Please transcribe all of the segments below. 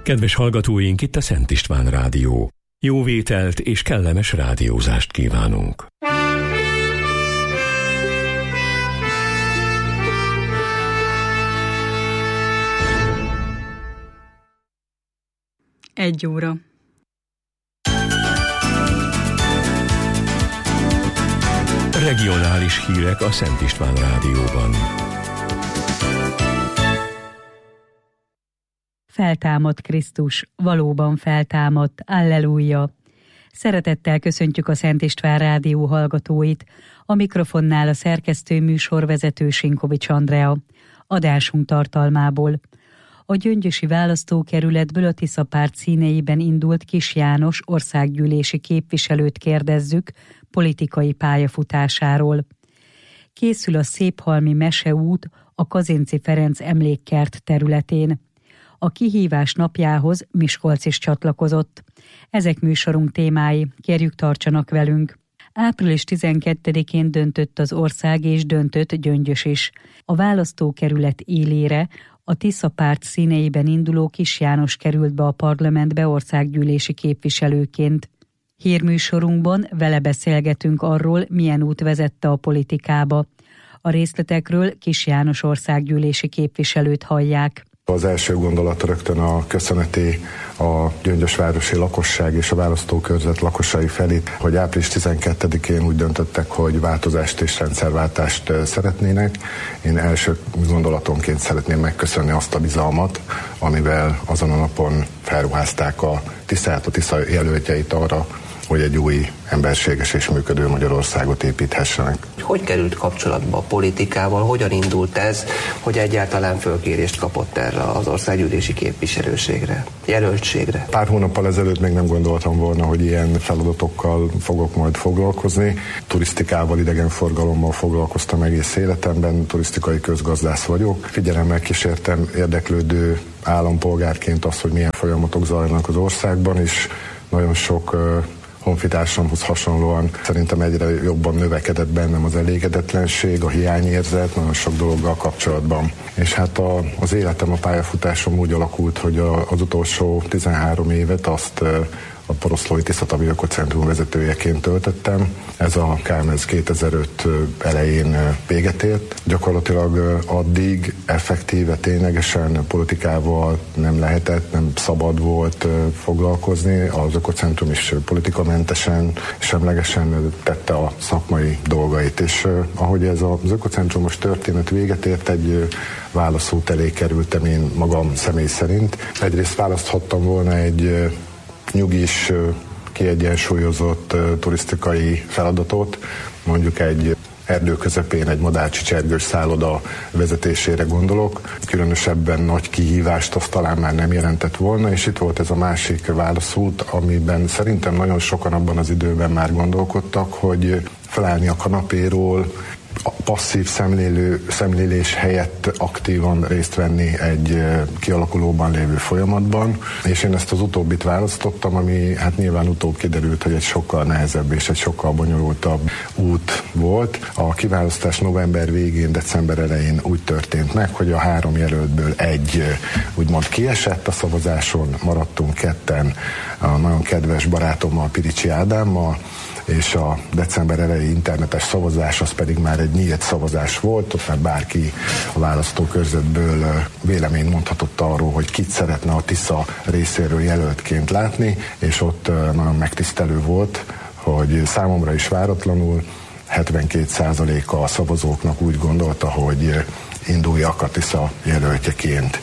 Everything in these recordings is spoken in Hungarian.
Kedves hallgatóink, itt a Szent István Rádió. Jó vételt és kellemes rádiózást kívánunk. Egy óra. Regionális hírek a Szent István Rádióban. Feltámadt Krisztus, valóban feltámadt, alleluja! Szeretettel köszöntjük a Szent István Rádió hallgatóit, a mikrofonnál a szerkesztő műsorvezető Sinkovics Andrea. Adásunk tartalmából. A Gyöngyösi választókerületből a Tiszapárt színeiben indult Kis János országgyűlési képviselőt kérdezzük politikai pályafutásáról. Készül a Széphalmi Meseút a Kazinczy Ferenc emlékkert területén. A kihívás napjához Miskolc is csatlakozott. Ezek műsorunk témái, kérjük tartsanak velünk. Április 12-én döntött az ország és döntött Gyöngyös is. A választókerület élére a Tiszapárt színeiben induló Kis János került be a parlamentbe országgyűlési képviselőként. Hírműsorunkban vele beszélgetünk arról, milyen út vezette a politikába. A részletekről Kis János országgyűlési képviselőt hallják. Az első gondolat rögtön a köszöneti a gyöngyösvárosi lakosság és a választókörzet lakosai felé, hogy április 12-én úgy döntöttek, hogy változást és rendszerváltást szeretnének. Én első gondolatonként szeretném megköszönni azt a bizalmat, amivel azon a napon felruházták a Tiszát, a Tisza jelöltjeit arra, hogy egy új, emberséges és működő Magyarországot építhessenek. Hogy került kapcsolatba a politikával, hogyan indult ez, hogy egyáltalán fölkérést kapott erre az országgyűlési képviselőségre, jelöltségre? Pár hónappal ezelőtt még nem gondoltam volna, hogy ilyen feladatokkal fogok majd foglalkozni. Turisztikával, idegenforgalommal foglalkoztam egész életemben, turisztikai közgazdász vagyok. Figyelemmel kísértem érdeklődő állampolgárként azt, hogy milyen folyamatok zajlanak az országban, és nagyon sok honfitársamhoz hasonlóan szerintem egyre jobban növekedett bennem az elégedetlenség, a hiányérzet, nagyon sok dologgal kapcsolatban. És hát az életem, a pályafutásom úgy alakult, hogy az utolsó 13 évet azt a Poroszlói Tiszatavi Ökocentrum vezetőjeként töltöttem. Ez a KMS 2005 elején véget ért. Gyakorlatilag addig effektíve, ténylegesen politikával nem lehetett, nem szabad volt foglalkozni. Az Ökocentrum is politikamentesen, semlegesen tette a szakmai dolgait. És ahogy ez az ökocentrumos történet véget ért, egy válaszút elé kerültem én magam személy szerint. Egyrészt választhattam volna egy nyugis, kiegyensúlyozott turisztikai feladatot, mondjuk egy erdő közepén egy Madácsi csergős szálloda vezetésére gondolok. Különösebben nagy kihívást azt talán már nem jelentett volna, és itt volt ez a másik válaszút, amiben szerintem nagyon sokan abban az időben már gondolkodtak, hogy felállni a kanapéról, a passzív szemlélés helyett aktívan részt venni egy kialakulóban lévő folyamatban, és én ezt az utóbbit választottam, ami hát nyilván utóbb kiderült, hogy egy sokkal nehezebb és egy sokkal bonyolultabb út volt. A kiválasztás november végén, december elején úgy történt meg, hogy a 3 jelöltből egy úgymond kiesett a szavazáson, maradtunk ketten a nagyon kedves barátommal, Piricsi Ádámmal, és a december elejé internetes szavazás az pedig már egy nyílt szavazás volt, ott már bárki a választókörzetből véleményt mondhatott arról, hogy kit szeretne a Tisza részéről jelöltként látni, és ott nagyon megtisztelő volt, hogy számomra is váratlanul 72%-a a szavazóknak úgy gondolta, hogy induljak a Tisza jelöltjeként.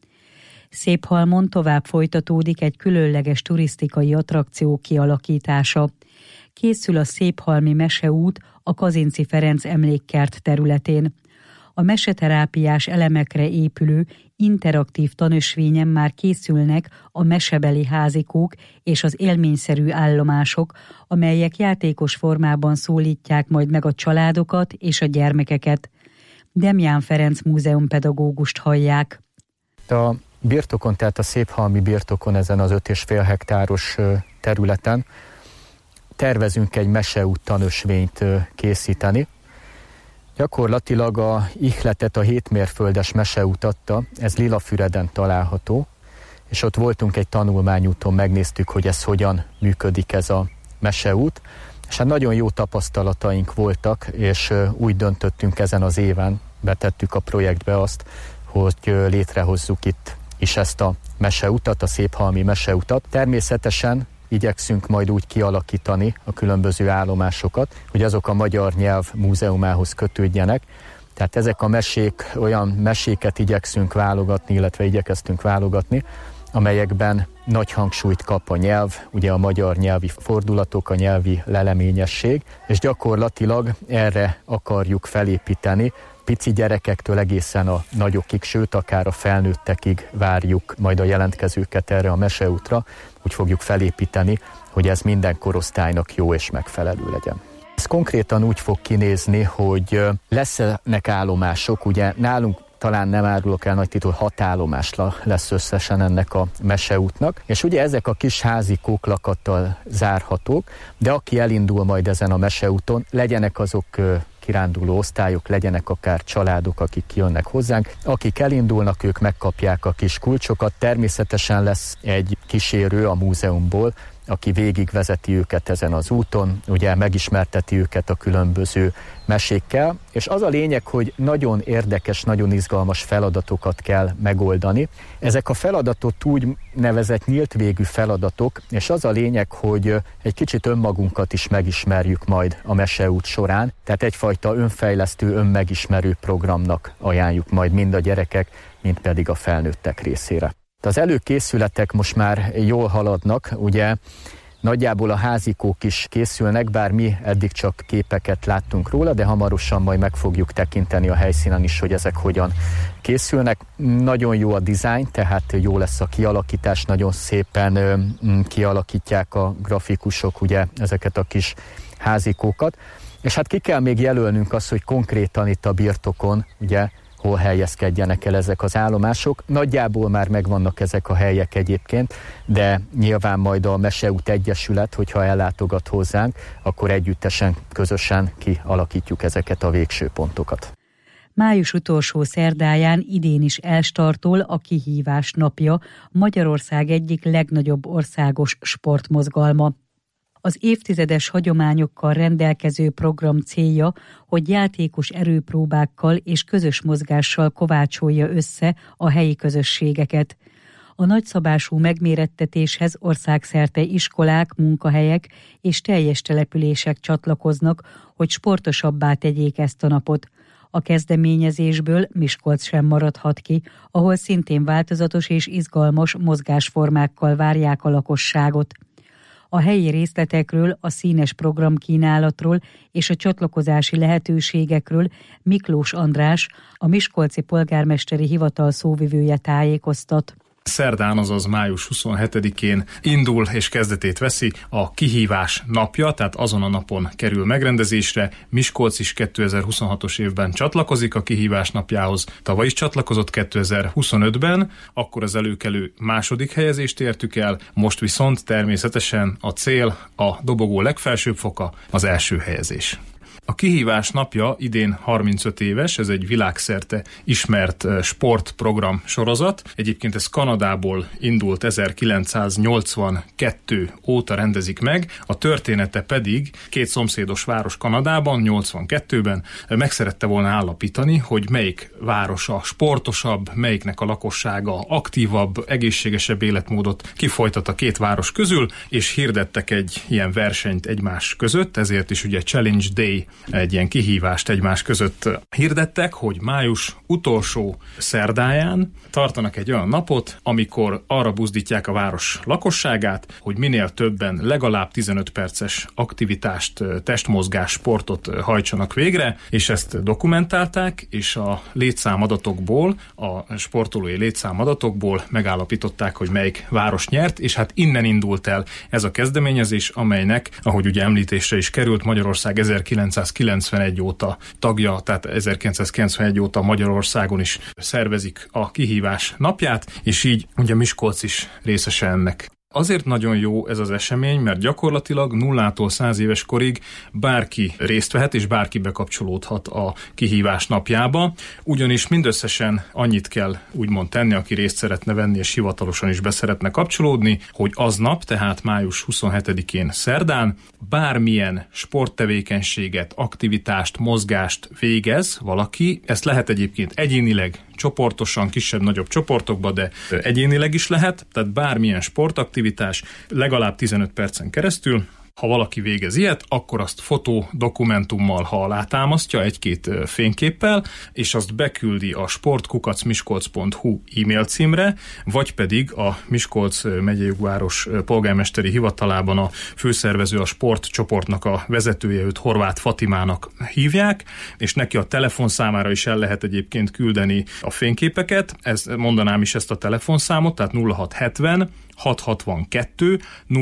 Széphalmon tovább folytatódik egy különleges turisztikai attrakció kialakítása. Készül a Széphalmi Meseút a Kazinczy Ferenc emlékkert területén. A meseterápiás elemekre épülő interaktív tanösvényen már készülnek a mesebeli házikók és az élményszerű állomások, amelyek játékos formában szólítják majd meg a családokat és a gyermekeket. Demján Ferenc múzeumpedagógust hallják. A birtokon, tehát a Széphalmi birtokon, ezen az 5,5 hektáros területen tervezünk egy meseút tanösvényt készíteni. Gyakorlatilag a ihletet, a 7 mérföldes meseút adta, ez Lilafüreden található, és ott voltunk egy tanulmányúton, megnéztük, hogy ez hogyan működik ez a meseút, és hát nagyon jó tapasztalataink voltak, és úgy döntöttünk ezen az éven, betettük a projektbe azt, hogy létrehozzuk itt is ezt a meseutat, a Széphalmi meseutat. Természetesen igyekszünk majd úgy kialakítani a különböző állomásokat, hogy azok a Magyar Nyelv Múzeumához kötődjenek. Tehát ezek a mesék, olyan meséket igyekszünk válogatni, illetve igyekeztünk válogatni, amelyekben nagy hangsúlyt kap a nyelv, ugye a magyar nyelvi fordulatok, a nyelvi leleményesség, és gyakorlatilag erre akarjuk felépíteni. Pici gyerekektől egészen a nagyokig, sőt akár a felnőttekig várjuk majd a jelentkezőket erre a meseútra, úgy fogjuk felépíteni, hogy ez minden korosztálynak jó és megfelelő legyen. Ez konkrétan úgy fog kinézni, hogy lesznek állomások, ugye nálunk talán nem árulok el nagy titul, 6 állomás lesz összesen ennek a meseútnak, és ugye ezek a kis házi kóklakattal zárhatók, de aki elindul majd ezen a meseúton, legyenek azok kiránduló osztályok, legyenek akár családok, akik kijönnek hozzánk. Akik elindulnak, ők megkapják a kis kulcsokat. Természetesen lesz egy kísérő a múzeumból, aki végigvezeti őket ezen az úton, ugye megismerteti őket a különböző mesékkel, és az a lényeg, hogy nagyon érdekes, nagyon izgalmas feladatokat kell megoldani. Ezek a feladatot úgy nevezett nyílt végű feladatok, és az a lényeg, hogy egy kicsit önmagunkat is megismerjük majd a meseút során, tehát egyfajta önfejlesztő, önmegismerő programnak ajánljuk majd mind a gyerekek, mind pedig a felnőttek részére. Az előkészületek most már jól haladnak, ugye nagyjából a házikók is készülnek, bár mi eddig csak képeket láttunk róla, de hamarosan majd meg fogjuk tekinteni a helyszínen is, hogy ezek hogyan készülnek. Nagyon jó a dizájn, tehát jó lesz a kialakítás, nagyon szépen kialakítják a grafikusok ugye ezeket a kis házikókat. És hát ki kell még jelölnünk azt, hogy konkrétan itt a birtokon, ugye, hol helyezkedjenek el ezek az állomások. Nagyjából már megvannak ezek a helyek egyébként, de nyilván majd a Meseút Egyesület, hogyha ellátogat hozzánk, akkor együttesen, közösen kialakítjuk ezeket a végső pontokat. Május utolsó szerdáján idén is elstartol a Kihívás napja, Magyarország egyik legnagyobb országos sportmozgalma. Az évtizedes hagyományokkal rendelkező program célja, hogy játékos erőpróbákkal és közös mozgással kovácsolja össze a helyi közösségeket. A nagyszabású megmérettetéshez országszerte iskolák, munkahelyek és teljes települések csatlakoznak, hogy sportosabbá tegyék ezt a napot. A kezdeményezésből Miskolc sem maradhat ki, ahol szintén változatos és izgalmas mozgásformákkal várják a lakosságot. A helyi részletekről, a színes programkínálatról és a csatlakozási lehetőségekről Miklós András, a Miskolci Polgármesteri Hivatal szóvivője tájékoztat. Szerdán, azaz május 27-én indul és kezdetét veszi a Kihívás napja, tehát azon a napon kerül megrendezésre. Miskolc is 2026-os évben csatlakozik a Kihívás napjához, tavaly is csatlakozott 2025-ben, akkor az előkelő második helyezést értük el, most viszont természetesen a cél, a dobogó legfelsőbb foka, az első helyezés. A Kihívás napja idén 35 éves, ez egy világszerte ismert sportprogram sorozat. Egyébként ez Kanadából indult, 1982 óta rendezik meg, a története pedig két szomszédos város Kanadában, 82-ben meg szerette volna állapítani, hogy melyik városa sportosabb, melyiknek a lakossága aktívabb, egészségesebb életmódot kifolytat a két város közül, és hirdettek egy ilyen versenyt egymás között, ezért is ugye Challenge Day, egy ilyen kihívást egymás között hirdettek, hogy május utolsó szerdáján tartanak egy olyan napot, amikor arra buzdítják a város lakosságát, hogy minél többen legalább 15 perces aktivitást, testmozgás, sportot hajtsanak végre, és ezt dokumentálták, és a létszámadatokból, a sportolói létszámadatokból megállapították, hogy melyik város nyert, és hát innen indult el ez a kezdeményezés, amelynek, ahogy ugye említésre is került, Magyarország 1991 óta tagja, tehát 1991 óta Magyarországon is szervezik a Kihívás napját, és így ugye Miskolc is részese ennek. Azért nagyon jó ez az esemény, mert gyakorlatilag 0-tól 100 éves korig bárki részt vehet, és bárki bekapcsolódhat a kihívás napjába, ugyanis mindösszesen annyit kell úgymond tenni, aki részt szeretne venni, és hivatalosan is be szeretne kapcsolódni, hogy aznap, tehát május 27-én szerdán bármilyen sporttevékenységet, aktivitást, mozgást végez valaki, ezt lehet egyébként egyénileg, csoportosan, kisebb-nagyobb csoportokba, de egyénileg is lehet, tehát bármilyen sportaktivitás legalább 15 percen keresztül. Ha valaki végez ilyet, akkor azt fotó, dokumentummal, ha alátámasztja, egy-két fényképpel, és azt beküldi a sport@miskolc.hu e-mail címre, vagy pedig a Miskolc megyei jogváros polgármesteri hivatalában a főszervező, a sportcsoportnak a vezetője, őt Horváth Fatimának hívják, és neki a telefonszámára is el lehet egyébként küldeni a fényképeket. Mondanám is ezt a telefonszámot, tehát 0670 662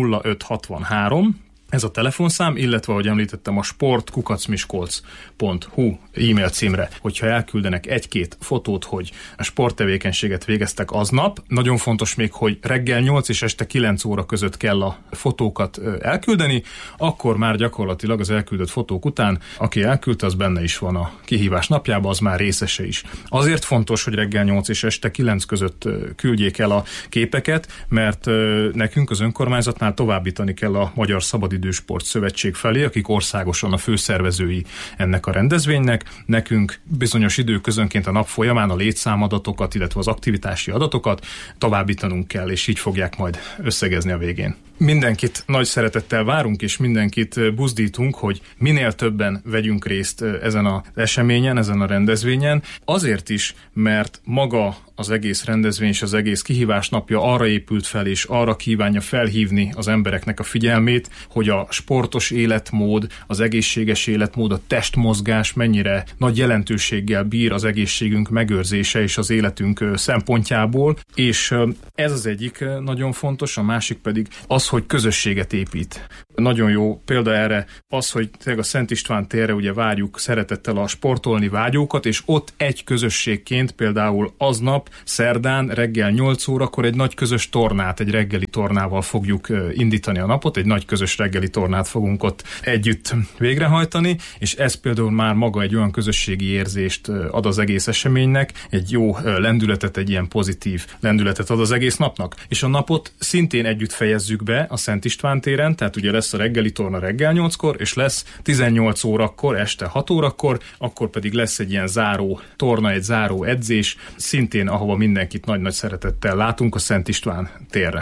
0563, ez a telefonszám, illetve, ahogy említettem, a sport@miskolc.hu e-mail címre, hogyha elküldenek egy-két fotót, hogy a sporttevékenységet végeztek aznap. Nagyon fontos még, hogy reggel 8 és este 9 óra között kell a fotókat elküldeni, akkor már gyakorlatilag az elküldött fotók után, aki elküldte, az benne is van a kihívás napjában, az már részese is. Azért fontos, hogy reggel 8 és este 9 között küldjék el a képeket, mert nekünk az önkormányzatnál továbbítani kell a Magyar Szabadidősport Szövetség felé, akik országosan a főszervezői ennek a rendezvénynek. Nekünk bizonyos időközönként a nap folyamán a létszámadatokat, illetve az aktivitási adatokat továbbítanunk kell, és így fogják majd összegezni a végén. Mindenkit nagy szeretettel várunk, és mindenkit buzdítunk, hogy minél többen vegyünk részt ezen az eseményen, ezen a rendezvényen. Azért is, mert maga az egész rendezvény és az egész kihívás napja arra épült fel, és arra kívánja felhívni az embereknek a figyelmét, hogy a sportos életmód, az egészséges életmód, a testmozgás mennyire nagy jelentőséggel bír az egészségünk megőrzése és az életünk szempontjából, és ez az egyik nagyon fontos, a másik pedig az, hogy közösséget épít. Nagyon jó példa erre az, hogy a Szent István térre ugye várjuk szeretettel a sportolni vágyókat, és ott egy közösségként például aznap szerdán reggel 8 órakor egy nagy közös tornát, egy reggeli tornával fogjuk indítani a napot, egy nagy közös reggeli tornát fogunk ott együtt végrehajtani, és ez például már maga egy olyan közösségi érzést ad az egész eseménynek, egy jó lendületet, egy ilyen pozitív lendületet ad az egész napnak. És a napot szintén együtt fejezzük be a Szent István téren, tehát ugye lesz a reggeli torna reggel 8-kor, és lesz 18 órakor, este 6 órakor, akkor pedig lesz egy ilyen záró torna, egy záró edzés, szintén ahova mindenkit nagy-nagy szeretettel látunk, a Szent István térre.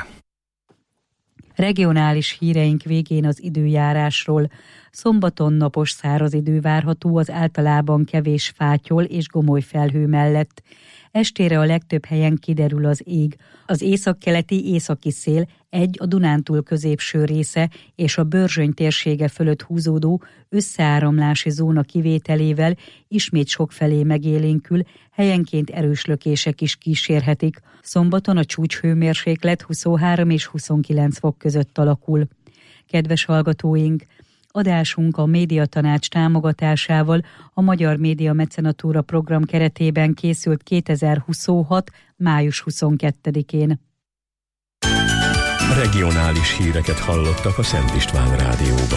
Regionális híreink végén az időjárásról. Szombaton napos száraz idő várható az általában kevés fátyol és gomoly felhő mellett. Estére a legtöbb helyen kiderül az ég. Az északkeleti északi szél a Dunántúl középső része és a Börzsöny térsége fölött húzódó összeáramlási zóna kivételével ismét sokfelé megélénkül, helyenként erős lökések is kísérhetik. Szombaton a csúcshőmérséklet 23 és 29 fok között alakul. Kedves hallgatóink! Adásunk a Médiatanács támogatásával a Magyar Média Mecenatúra program keretében készült 2026. május 22-én. Regionális híreket hallottak a Szent István Rádióban.